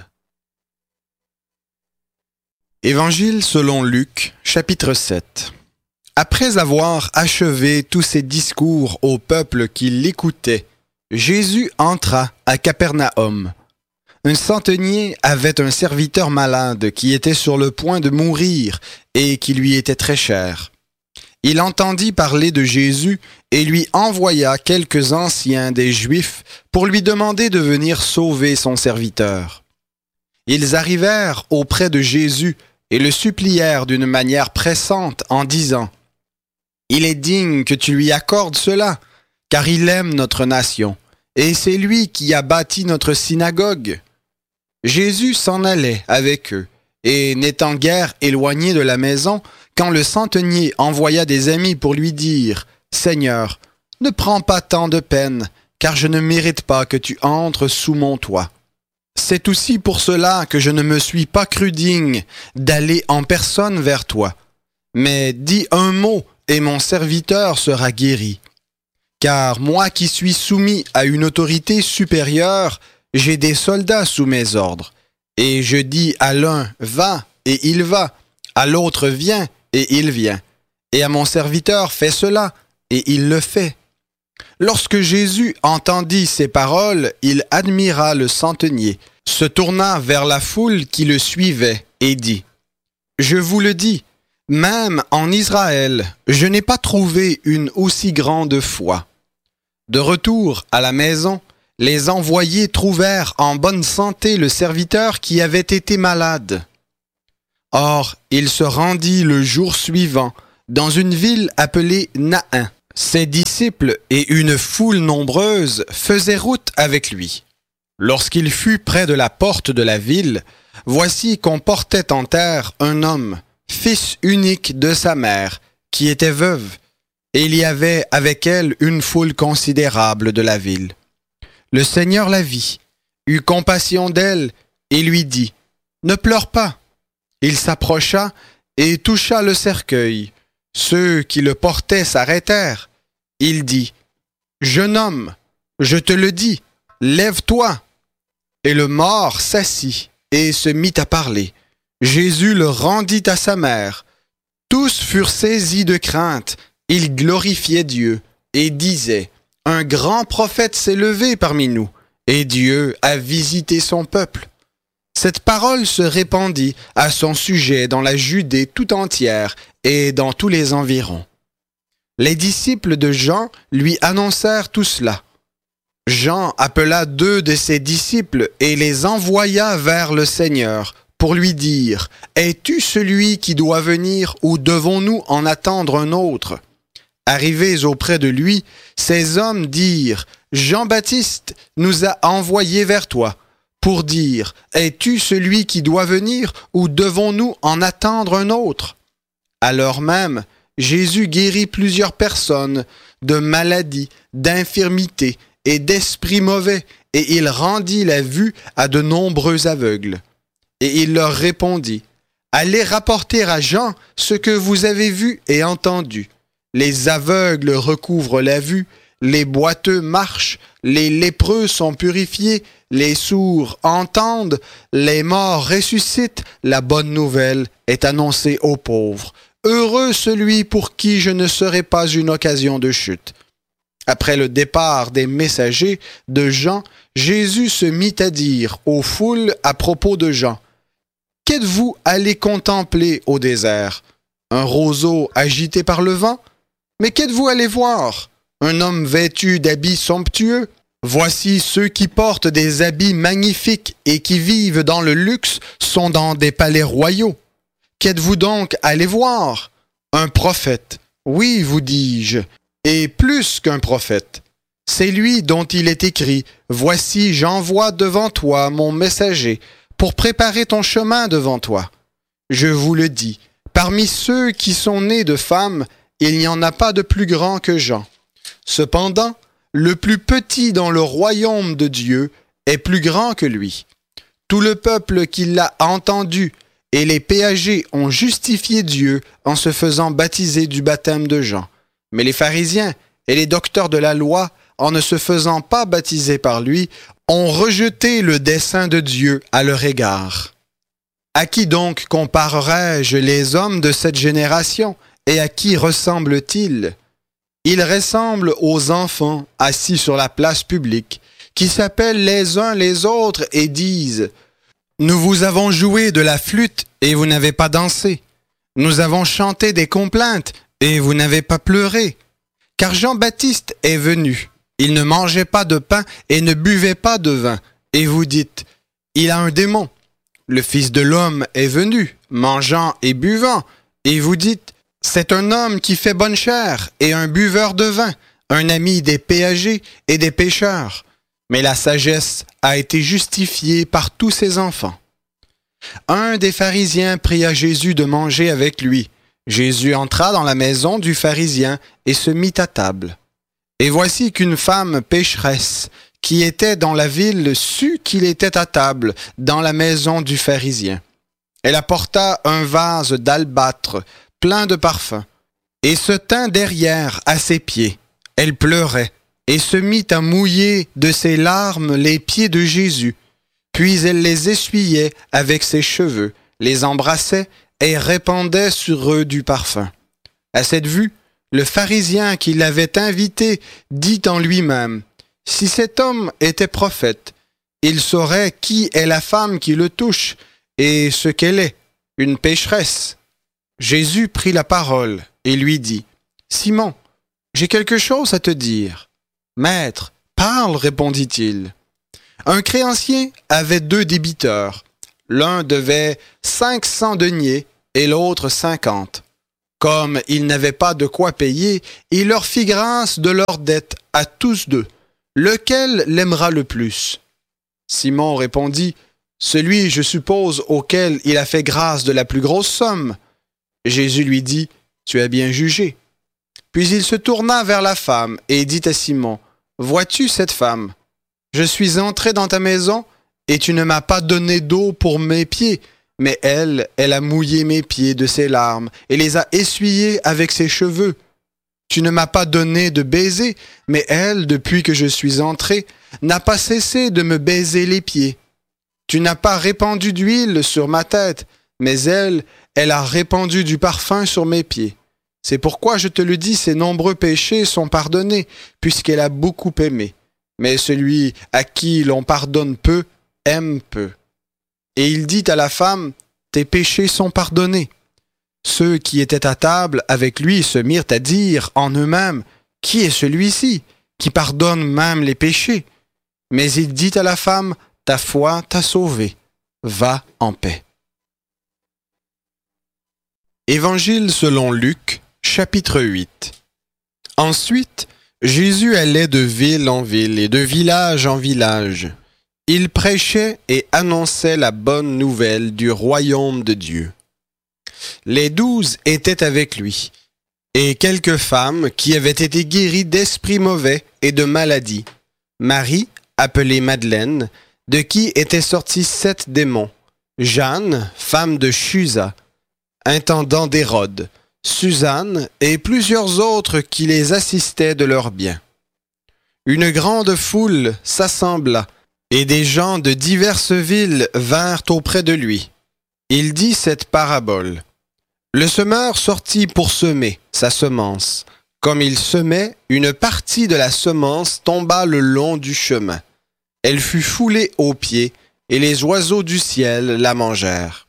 A: Évangile selon Luc, chapitre sept. Après avoir achevé tous ses discours au peuple qui l'écoutait, Jésus entra à Capernaum. Un centenier avait un serviteur malade qui était sur le point de mourir et qui lui était très cher. Il entendit parler de Jésus et lui envoya quelques anciens des Juifs pour lui demander de venir sauver son serviteur. Ils arrivèrent auprès de Jésus et le supplièrent d'une manière pressante en disant « Il est digne que tu lui accordes cela, car il aime notre nation, et c'est lui qui a bâti notre synagogue. » Jésus s'en allait avec eux, et n'étant guère éloigné de la maison, quand le centenier envoya des amis pour lui dire « Seigneur, ne prends pas tant de peine, car je ne mérite pas que tu entres sous mon toit. C'est aussi pour cela que je ne me suis pas cru digne d'aller en personne vers toi. Mais dis un mot, et mon serviteur sera guéri. Car moi qui suis soumis à une autorité supérieure, j'ai des soldats sous mes ordres. Et je dis à l'un, va, et il va. À l'autre, viens, et il vient. Et à mon serviteur, fais cela, et il le fait. » Lorsque Jésus entendit ces paroles, il admira le centenier, se tourna vers la foule qui le suivait, et dit, « Je vous le dis, même en Israël, je n'ai pas trouvé une aussi grande foi. » De retour à la maison, Les envoyés trouvèrent en bonne santé le serviteur qui avait été malade. Or, il se rendit le jour suivant dans une ville appelée Nain. Ses disciples et une foule nombreuse faisaient route avec lui. Lorsqu'il fut près de la porte de la ville, voici qu'on portait en terre un homme, fils unique de sa mère, qui était veuve, et il y avait avec elle une foule considérable de la ville. Le Seigneur la vit, eut compassion d'elle et lui dit, « Ne pleure pas. » Il s'approcha et toucha le cercueil. Ceux qui le portaient s'arrêtèrent. Il dit, « Jeune homme, je te le dis, lève-toi. » Et le mort s'assit et se mit à parler. Jésus le rendit à sa mère. Tous furent saisis de crainte. Ils glorifiaient Dieu et disaient, « Un grand prophète s'est levé parmi nous, et Dieu a visité son peuple. » Cette parole se répandit à son sujet dans la Judée tout entière et dans tous les environs. Les disciples de Jean lui annoncèrent tout cela. Jean appela deux de ses disciples et les envoya vers le Seigneur pour lui dire, « Es-tu celui qui doit venir ou devons-nous en attendre un autre ?» Arrivés auprès de lui, ces hommes dirent, « Jean-Baptiste nous a envoyés vers toi pour dire, « Es-tu celui qui doit venir ou devons-nous en attendre un autre ?» Alors même, Jésus guérit plusieurs personnes de maladies, d'infirmités et d'esprits mauvais, et il rendit la vue à de nombreux aveugles. Et il leur répondit, « Allez rapporter à Jean ce que vous avez vu et entendu. Les aveugles recouvrent la vue, les boiteux marchent, les lépreux sont purifiés, les sourds entendent, les morts ressuscitent, la bonne nouvelle est annoncée aux pauvres. Heureux celui pour qui je ne serai pas une occasion de chute. » Après le départ des messagers de Jean, Jésus se mit à dire aux foules à propos de Jean, « Qu'êtes-vous allés contempler au désert? Un roseau agité par le vent? Mais qu'êtes-vous allés voir? Un homme vêtu d'habits somptueux? Voici ceux qui portent des habits magnifiques et qui vivent dans le luxe sont dans des palais royaux. Qu'êtes-vous donc allés voir? Un prophète. Oui, vous dis-je, et plus qu'un prophète. C'est lui dont il est écrit, « Voici, j'envoie devant toi mon messager pour préparer ton chemin devant toi. » Je vous le dis, parmi ceux qui sont nés de femmes, il n'y en a pas de plus grand que Jean. Cependant, le plus petit dans le royaume de Dieu est plus grand que lui. Tout le peuple qui l'a entendu et les péagers ont justifié Dieu en se faisant baptiser du baptême de Jean. Mais les pharisiens et les docteurs de la loi, en ne se faisant pas baptiser par lui, ont rejeté le dessein de Dieu à leur égard. À qui donc comparerai-je les hommes de cette génération, et à qui ressemblent-ils? Ils ressemblent aux enfants assis sur la place publique, qui s'appellent les uns les autres et disent « Nous vous avons joué de la flûte et vous n'avez pas dansé. Nous avons chanté des complaintes et vous n'avez pas pleuré. Car Jean-Baptiste est venu. Il ne mangeait pas de pain et ne buvait pas de vin. Et vous dites « Il a un démon. » Le Fils de l'homme est venu, mangeant et buvant. Et vous dites « C'est un homme qui fait bonne chère et un buveur de vin, un ami des péagers et des pécheurs. » Mais la sagesse a été justifiée par tous ses enfants. Un des pharisiens pria Jésus de manger avec lui. Jésus entra dans la maison du pharisien et se mit à table. Et voici qu'une femme pécheresse qui était dans la ville sut qu'il était à table dans la maison du pharisien. Elle apporta un vase d'albâtre plein de parfums et se tint derrière à ses pieds. Elle pleurait et se mit à mouiller de ses larmes les pieds de Jésus. Puis elle les essuyait avec ses cheveux, les embrassait et répandait sur eux du parfum. À cette vue, le pharisien qui l'avait invité dit en lui-même, « Si cet homme était prophète, il saurait qui est la femme qui le touche et ce qu'elle est, une pécheresse. » Jésus prit la parole et lui dit, « Simon, j'ai quelque chose à te dire. » « Maître, Parle, répondit-il. Un créancier avait deux débiteurs. L'un devait cinq cents deniers et l'autre cinquante. Comme il n'avait pas de quoi payer, il leur fit grâce de leur dette à tous deux. Lequel l'aimera le plus? Simon répondit, celui, je suppose, auquel il a fait grâce de la plus grosse somme. Jésus lui dit, tu as bien jugé. Puis il se tourna vers la femme et dit à Simon, vois-tu cette femme? Je suis entré dans ta maison et tu ne m'as pas donné d'eau pour mes pieds, mais elle, elle a mouillé mes pieds de ses larmes et les a essuyés avec ses cheveux. Tu ne m'as pas donné de baiser, mais elle, depuis que je suis entré, n'a pas cessé de me baiser les pieds. Tu n'as pas répandu d'huile sur ma tête, mais elle, elle a répandu du parfum sur mes pieds. C'est pourquoi je te le dis, ses nombreux péchés sont pardonnés, puisqu'elle a beaucoup aimé. Mais celui à qui l'on pardonne peu, aime peu. Et il dit à la femme, tes péchés sont pardonnés. Ceux qui étaient à table avec lui se mirent à dire en eux-mêmes, qui est celui-ci qui pardonne même les péchés? Mais il dit à la femme, ta foi t'a sauvée, va en paix. Évangile selon Luc, chapitre huit. Ensuite, Jésus allait de ville en ville et de village en village. Il prêchait et annonçait la bonne nouvelle du royaume de Dieu. Les douze étaient avec lui, et quelques femmes qui avaient été guéries d'esprits mauvais et de maladies. Marie, appelée Madeleine, de qui étaient sortis sept démons. Jeanne, femme de Chuza, intendant d'Hérode, Suzanne et plusieurs autres qui les assistaient de leurs biens. Une grande foule s'assembla, et des gens de diverses villes vinrent auprès de lui. Il dit cette parabole. Le semeur sortit pour semer sa semence. Comme il semait, une partie de la semence tomba le long du chemin. Elle fut foulée aux pieds, et les oiseaux du ciel la mangèrent.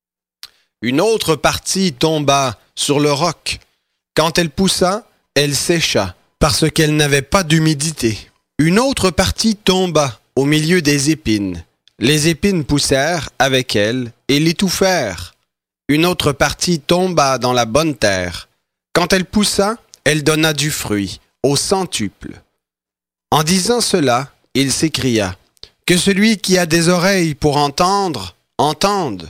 A: Une autre partie tomba sur le roc. Quand elle poussa, elle sécha, parce qu'elle n'avait pas d'humidité. Une autre partie tomba au milieu des épines. Les épines poussèrent avec elle et l'étouffèrent. Une autre partie tomba dans la bonne terre. Quand elle poussa, elle donna du fruit, au centuple. En disant cela, il s'écria, « Que celui qui a des oreilles pour entendre, entende. »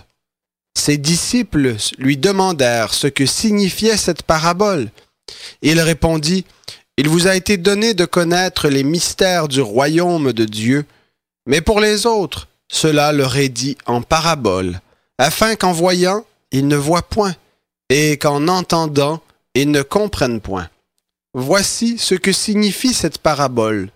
A: Ses disciples lui demandèrent ce que signifiait cette parabole. Il répondit, « Il vous a été donné de connaître les mystères du royaume de Dieu, mais pour les autres, cela leur est dit en parabole, afin qu'en voyant, ils ne voient point, et qu'en entendant, ils ne comprennent point. Voici ce que signifie cette parabole.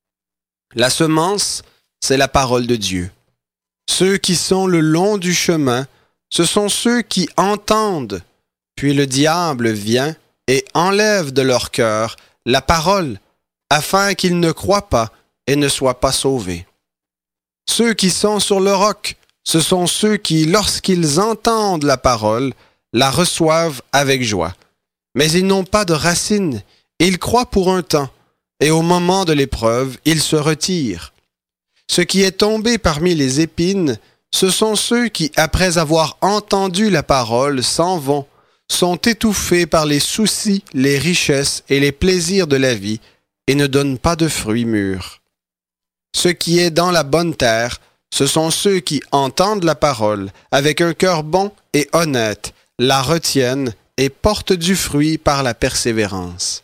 A: La semence, c'est la parole de Dieu. Ceux qui sont le long du chemin, ce sont ceux qui entendent, puis le diable vient et enlève de leur cœur la parole, afin qu'ils ne croient pas et ne soient pas sauvés. Ceux qui sont sur le roc, ce sont ceux qui, lorsqu'ils entendent la parole, la reçoivent avec joie. Mais ils n'ont pas de racines, ils croient pour un temps, et au moment de l'épreuve, ils se retirent. Ce qui est tombé parmi les épines, ce sont ceux qui, après avoir entendu la parole, s'en vont, sont étouffés par les soucis, les richesses et les plaisirs de la vie, et ne donnent pas de fruits mûrs. Ce qui est dans la bonne terre, ce sont ceux qui entendent la parole avec un cœur bon et honnête, la retiennent et portent du fruit par la persévérance.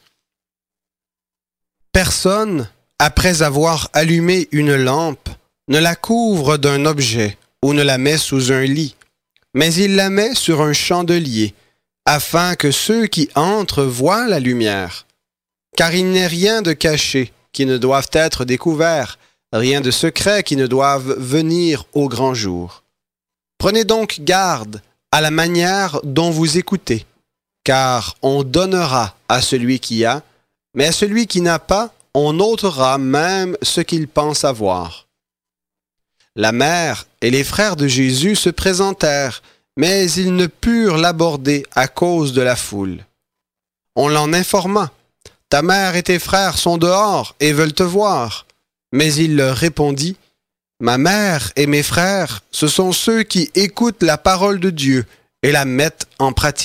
A: Personne, après avoir allumé une lampe, ne la couvre d'un objet ou ne la met sous un lit, mais il la met sur un chandelier, afin que ceux qui entrent voient la lumière. Car il n'est rien de caché qui ne doive être découvert, rien de secret qui ne doive venir au grand jour. Prenez donc garde à la manière dont vous écoutez, car on donnera à celui qui a, mais à celui qui n'a pas, on ôtera même ce qu'il pense avoir. La mère et les frères de Jésus se présentèrent, mais ils ne purent l'aborder à cause de la foule. On l'en informa. Ta mère et tes frères sont dehors et veulent te voir. » Mais il leur répondit, « Ma mère et mes frères, ce sont ceux qui écoutent la parole de Dieu et la mettent en pratique. »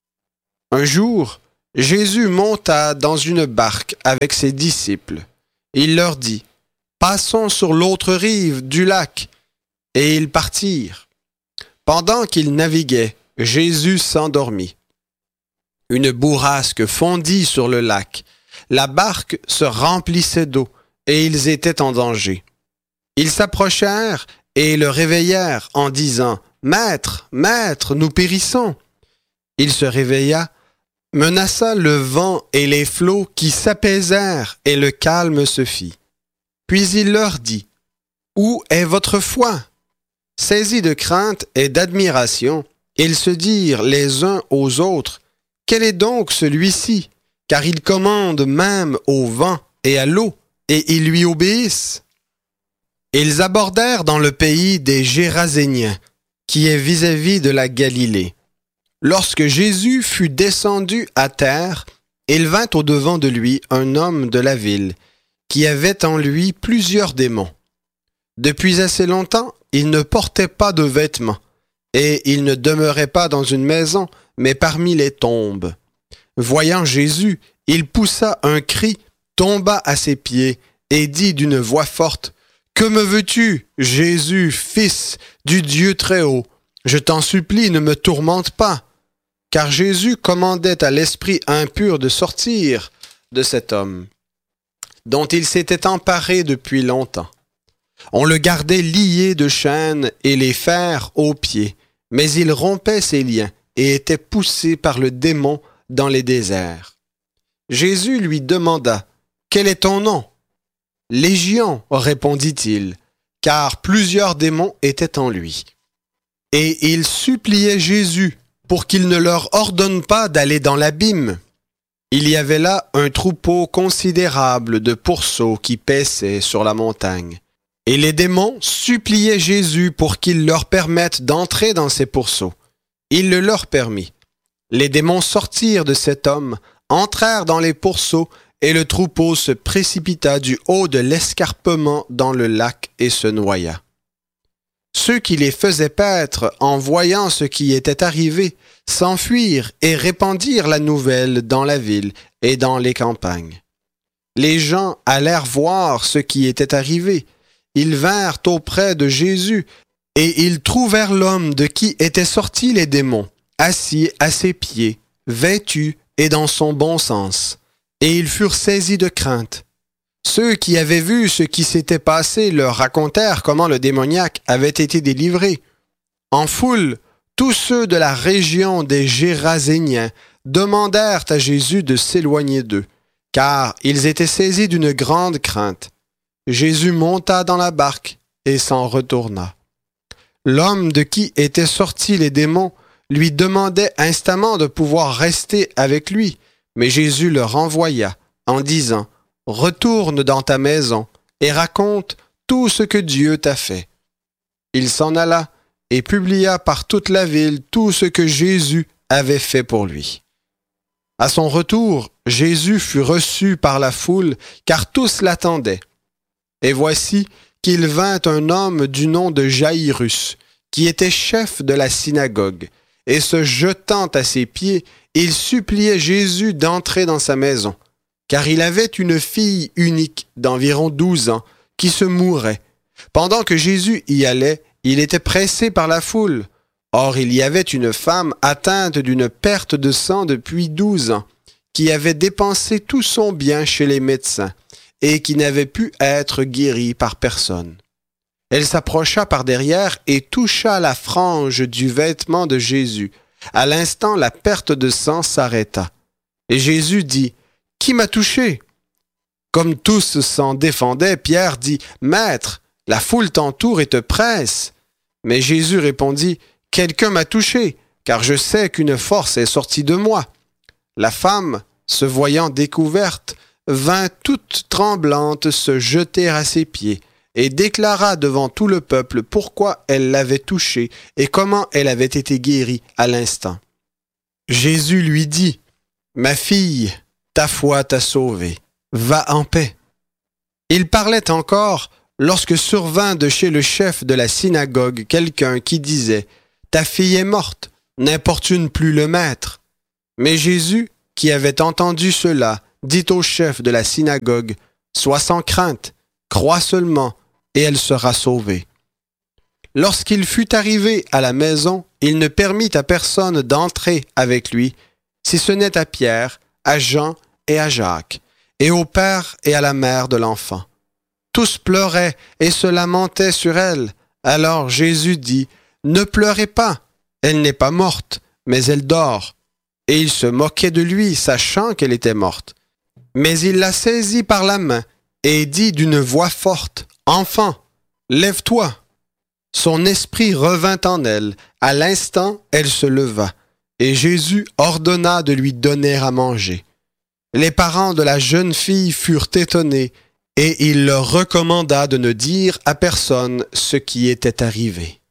A: Un jour, Jésus monta dans une barque avec ses disciples. Il leur dit, « Passons sur l'autre rive du lac. » Et ils partirent. Pendant qu'ils naviguaient, Jésus s'endormit. Une bourrasque fondit sur le lac. La barque se remplissait d'eau et ils étaient en danger. Ils s'approchèrent et le réveillèrent en disant, « Maître, Maître, nous périssons. » Il se réveilla, menaça le vent et les flots qui s'apaisèrent et le calme se fit. Puis il leur dit, « Où est votre foi? » Saisis de crainte et d'admiration, ils se dirent les uns aux autres, « Quel est donc celui-ci? Car il commande même au vent et à l'eau, et ils lui obéissent. » Ils abordèrent dans le pays des Géraséniens, qui est vis-à-vis de la Galilée. Lorsque Jésus fut descendu à terre, il vint au-devant de lui un homme de la ville, qui avait en lui plusieurs démons. Depuis assez longtemps, il ne portait pas de vêtements, et il ne demeurait pas dans une maison, mais parmi les tombes. Voyant Jésus, il poussa un cri, tomba à ses pieds, et dit d'une voix forte, « Que me veux-tu, Jésus, Fils du Dieu Très-Haut? Je t'en supplie, ne me tourmente pas. » Car Jésus commandait à l'esprit impur de sortir de cet homme, dont il s'était emparé depuis longtemps. On le gardait lié de chaînes et les fers aux pieds, mais il rompait ses liens et était poussé par le démon dans les déserts. Jésus lui demanda, « Quel est ton nom? » « Légion, répondit-il, car plusieurs démons étaient en lui. Et il suppliait Jésus pour qu'il ne leur ordonne pas d'aller dans l'abîme. Il y avait là un troupeau considérable de pourceaux qui paissaient sur la montagne. Et les démons suppliaient Jésus pour qu'il leur permette d'entrer dans ces pourceaux. Il le leur permit. Les démons sortirent de cet homme, entrèrent dans les pourceaux, et le troupeau se précipita du haut de l'escarpement dans le lac et se noya. Ceux qui les faisaient paître, en voyant ce qui était arrivé, s'enfuirent et répandirent la nouvelle dans la ville et dans les campagnes. Les gens allèrent voir ce qui était arrivé. Ils vinrent auprès de Jésus, et ils trouvèrent l'homme de qui étaient sortis les démons, assis à ses pieds, vêtu et dans son bon sens. Et ils furent saisis de crainte. Ceux qui avaient vu ce qui s'était passé leur racontèrent comment le démoniaque avait été délivré. En foule, tous ceux de la région des Géraséniens demandèrent à Jésus de s'éloigner d'eux, car ils étaient saisis d'une grande crainte. Jésus monta dans la barque et s'en retourna. L'homme de qui étaient sortis les démons lui demandait instamment de pouvoir rester avec lui, mais Jésus le renvoya en disant, « Retourne dans ta maison et raconte tout ce que Dieu t'a fait. » Il s'en alla et publia par toute la ville tout ce que Jésus avait fait pour lui. À son retour, Jésus fut reçu par la foule, car tous l'attendaient. Et voici qu'il vint un homme du nom de Jaïrus, qui était chef de la synagogue, et se jetant à ses pieds, il suppliait Jésus d'entrer dans sa maison, car il avait une fille unique d'environ douze ans qui se mourait. Pendant que Jésus y allait, il était pressé par la foule. Or, il y avait une femme atteinte d'une perte de sang depuis douze ans, qui avait dépensé tout son bien chez les médecins et qui n'avait pu être guérie par personne. Elle s'approcha par derrière et toucha la frange du vêtement de Jésus. À l'instant, la perte de sang s'arrêta. Et Jésus dit, « Qui m'a touché? » Comme tous s'en défendaient, Pierre dit, « Maître, la foule t'entoure et te presse. » Mais Jésus répondit, « Quelqu'un m'a touché, car je sais qu'une force est sortie de moi. » La femme, se voyant découverte, vint toute tremblante se jeter à ses pieds et déclara devant tout le peuple pourquoi elle l'avait touché et comment elle avait été guérie à l'instant. Jésus lui dit, « Ma fille, ta foi t'a sauvé. Va en paix. » Il parlait encore lorsque survint de chez le chef de la synagogue quelqu'un qui disait « Ta fille est morte, n'importune plus le maître. » Mais Jésus, qui avait entendu cela, dit au chef de la synagogue « Sois sans crainte, crois seulement, et elle sera sauvée. » Lorsqu'il fut arrivé à la maison, il ne permit à personne d'entrer avec lui, si ce n'est à Pierre, à Jean et à Jacques, et au père et à la mère de l'enfant. Tous pleuraient et se lamentaient sur elle. Alors Jésus dit, « Ne pleurez pas, elle n'est pas morte, mais elle dort. » Et il se moquait de lui, sachant qu'elle était morte. Mais il la saisit par la main et dit d'une voix forte, « Enfant, lève-toi. » Son esprit revint en elle. À l'instant, elle se leva, et Jésus ordonna de lui donner à manger. Les parents de la jeune fille furent étonnés, et il leur recommanda de ne dire à personne ce qui était arrivé.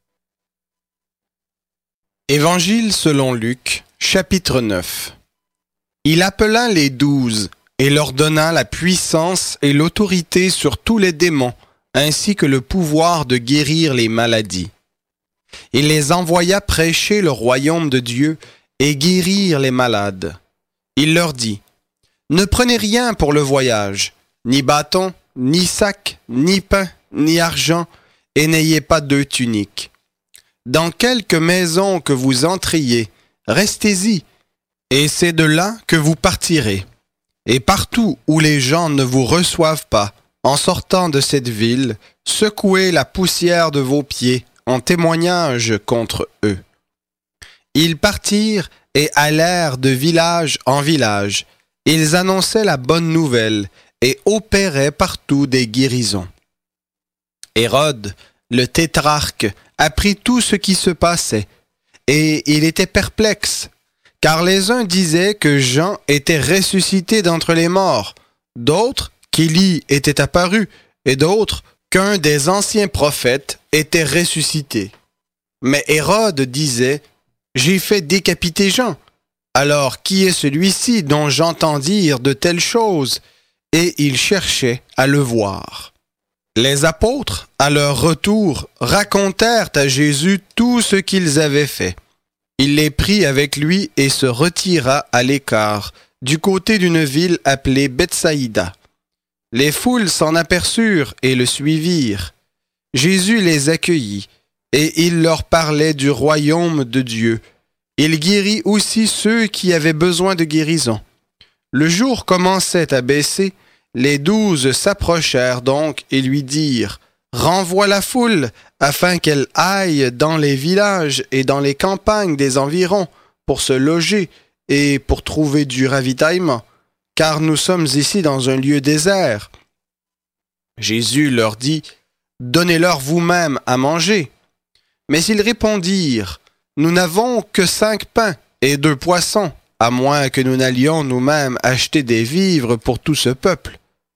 A: Évangile selon Luc, chapitre neuf. Il appela les douze et leur donna la puissance et l'autorité sur tous les démons, ainsi que le pouvoir de guérir les maladies. Il les envoya prêcher le royaume de Dieu et guérir les malades. Il leur dit, « Ne prenez rien pour le voyage, ni bâton, ni sac, ni pain, ni argent, et n'ayez pas deux tuniques. Dans quelque maison que vous entriez, restez-y, et c'est de là que vous partirez. Et partout où les gens ne vous reçoivent pas, en sortant de cette ville, secouez la poussière de vos pieds en témoignage contre eux. » Ils partirent et allèrent de village en village. Ils annonçaient la bonne nouvelle et opéraient partout des guérisons. Hérode, le tétrarque, apprit tout ce qui se passait, et il était perplexe, car les uns disaient que Jean était ressuscité d'entre les morts, d'autres qu'Élie était apparu, et d'autres qu'un des anciens prophètes était ressuscité. Mais Hérode disait, « J'ai fait décapiter Jean. Alors qui est celui-ci dont j'entends dire de telles choses? » Et il cherchait à le voir. Les apôtres, à leur retour, racontèrent à Jésus tout ce qu'ils avaient fait. Il les prit avec lui et se retira à l'écart, du côté d'une ville appelée Bethsaïda. Les foules s'en aperçurent et le suivirent. Jésus les accueillit, et il leur parlait du royaume de Dieu. Il guérit aussi ceux qui avaient besoin de guérison. Le jour commençait à baisser, les douze s'approchèrent donc et lui dirent, « Renvoie la foule, afin qu'elle aille dans les villages et dans les campagnes des environs, pour se loger et pour trouver du ravitaillement. Car nous sommes ici dans un lieu désert. » Jésus leur dit, « Donnez-leur vous-même à manger. » Mais ils répondirent, « Nous n'avons que cinq pains et deux poissons, à moins que nous n'allions nous-mêmes acheter des vivres pour tout ce peuple. »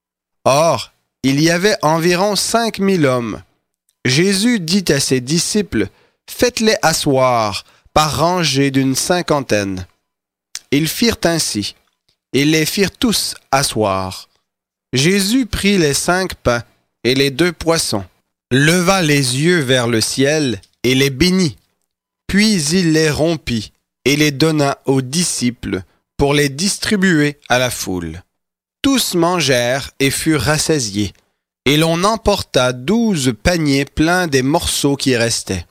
A: Or, il y avait environ cinq mille hommes. Jésus dit à ses disciples, « Faites-les asseoir par rangées d'une cinquantaine. » Ils firent ainsi. Ils les firent tous asseoir. Jésus prit les cinq pains et les deux poissons, leva les yeux vers le ciel et les bénit. Puis il les rompit et les donna aux disciples pour les distribuer à la foule. Tous mangèrent et furent rassasiés, et l'on emporta douze paniers pleins des morceaux qui restaient.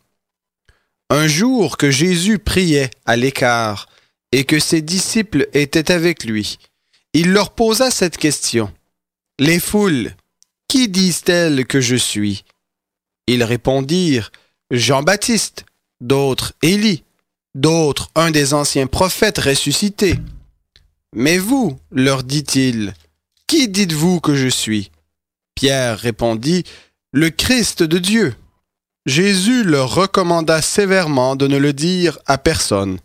A: Un jour que Jésus priait à l'écart, et que ses disciples étaient avec lui, il leur posa cette question. « Les foules, qui disent-elles que je suis? » Ils répondirent, « Jean-Baptiste, d'autres Élie, d'autres un des anciens prophètes ressuscités. » « Mais vous, leur dit-il, qui dites-vous que je suis? » Pierre répondit, « Le Christ de Dieu. » Jésus leur recommanda sévèrement de ne le dire à personne.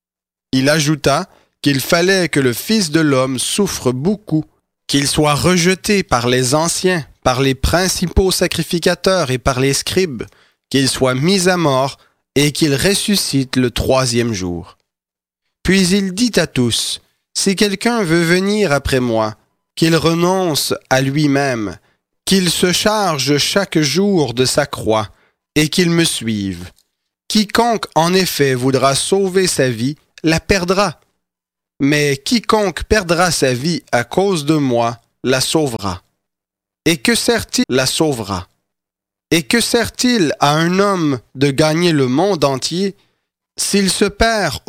A: Il ajouta qu'il fallait que le Fils de l'homme souffre beaucoup, qu'il soit rejeté par les anciens, par les principaux sacrificateurs et par les scribes, qu'il soit mis à mort et qu'il ressuscite le troisième jour. Puis il dit à tous, « Si quelqu'un veut venir après moi, qu'il renonce à lui-même, qu'il se charge chaque jour de sa croix, et qu'il me suive. Quiconque en effet voudra sauver sa vie, la perdra. Mais quiconque perdra sa vie à cause de moi, la sauvera. Et que sert-il la sauvera? Et que sert-il à un homme de gagner le monde entier s'il se perd